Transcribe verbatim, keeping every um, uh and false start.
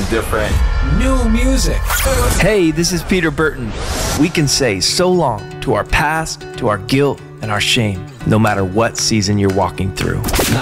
different. New music. Hey, this is Peter Burton. We can say so long to our past, to our guilt, and our shame, no matter what season you're walking through.